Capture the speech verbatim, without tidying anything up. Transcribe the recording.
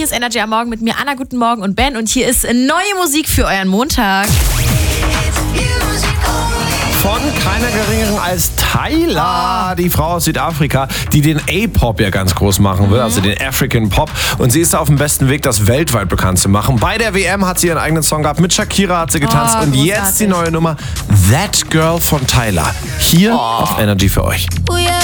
Hier ist Energy am Morgen mit mir, Anna, guten Morgen und Ben. Und hier ist neue Musik für euren Montag. Von keiner geringeren als Tyla, die Frau aus Südafrika, die den A-Pop ja ganz groß machen will, mhm. also den African Pop. Und sie ist auf dem besten Weg, das weltweit bekannt zu machen. Bei der W M hat sie ihren eigenen Song gehabt, mit Shakira hat sie getanzt oh, und großartig. Jetzt die neue Nummer That Girl von Tyla. Hier oh. auf Energy für euch.